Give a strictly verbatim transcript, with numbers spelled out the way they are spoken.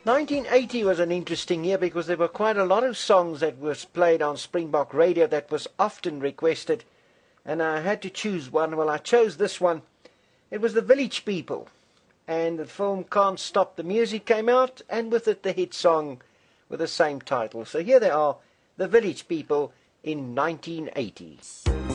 nineteen eighty was an interesting year because there were quite a lot of songs that was played on Springbok Radio that was often requested, and I had to choose one. Well, I chose this one. It was the Village People, and the film Can't Stop the Music came out, and with it the hit song with the same title. So here they are, the Village People in nineteen eighty.